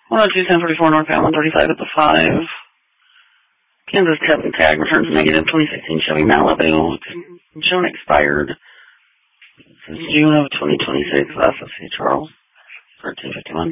102-1044 northbound 135 at the 5. Kansas tag returns negative. 2016 Chevy Malibu. Shown expired. Since June of 2026. That's a C. Charles. 1351.